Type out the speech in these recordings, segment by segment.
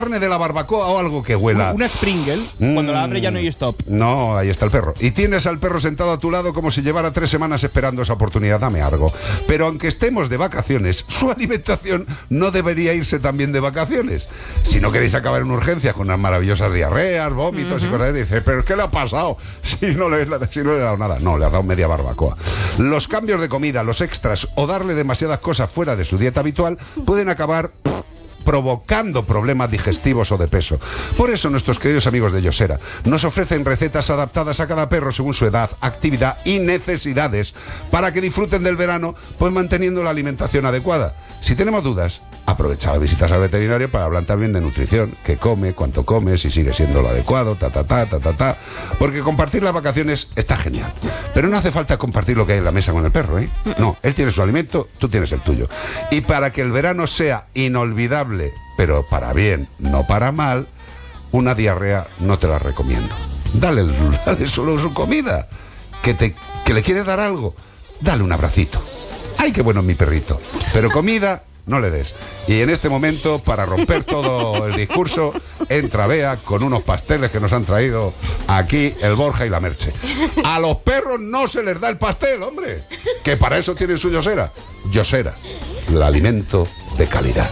carne de la barbacoa o algo que huela. Una Springle, cuando la abre ya no hay stop. No, ahí está el perro. Y tienes al perro sentado a tu lado como si llevara 3 semanas esperando esa oportunidad. Dame algo. Pero aunque estemos de vacaciones, su alimentación no debería irse también de vacaciones. Si no queréis acabar en urgencias con unas maravillosas diarreas, vómitos y cosas así, dice, ¿pero qué le ha pasado? Si no le he dado nada. No, le ha dado media barbacoa. Los cambios de comida, los extras o darle demasiadas cosas fuera de su dieta habitual pueden acabar provocando problemas digestivos o de peso. Por eso nuestros queridos amigos de Yosera nos ofrecen recetas adaptadas a cada perro según su edad, actividad y necesidades para que disfruten del verano, pues manteniendo la alimentación adecuada. Si tenemos dudas, aprovecha las visitas al veterinario para hablar también de nutrición, qué come, cuánto come, si sigue siendo lo adecuado, porque compartir las vacaciones está genial, pero no hace falta compartir lo que hay en la mesa con el perro, ¿eh? No, él tiene su alimento, tú tienes el tuyo. Y para que el verano sea inolvidable, pero para bien, no para mal, una diarrea no te la recomiendo. Dale solo su comida, que le quieres dar algo, dale un abracito. ¡Ay, qué bueno es mi perrito! Pero comida no le des. Y en este momento, para romper todo el discurso, entra Bea con unos pasteles que nos han traído aquí el Borja y la Merche. A los perros no se les da el pastel, hombre, que para eso tienen su Yosera. Yosera, el alimento de calidad.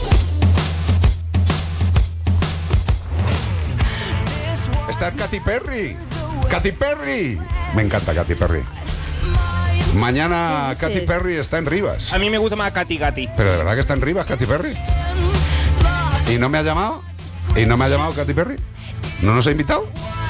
Esta es Katy Perry. Katy Perry. Me encanta Katy Perry. Mañana Katy Perry está en Rivas. A mí me gusta más Katy Gatti. Pero de verdad que está en Rivas Katy Perry. ¿Y no me ha llamado? ¿Y no me ha llamado Katy Perry? ¿No nos ha invitado?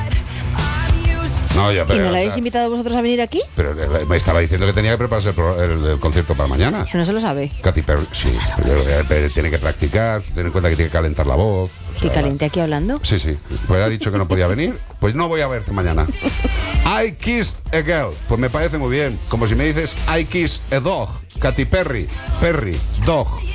No, yo, pero, ¿Y no la habéis invitado vosotros a venir aquí? Pero me estaba diciendo que tenía que prepararse el concierto para mañana. Pero no se lo sabe. Katy Perry, sí. Pero tiene que practicar, ten en cuenta que tiene que calentar la voz. ¿Que caliente aquí hablando? Sí. Pues ha dicho que no podía venir. Pues no voy a verte mañana. I kissed a girl. Pues me parece muy bien. Como si me dices I kiss a dog. Katy Perry. Perry. Dog.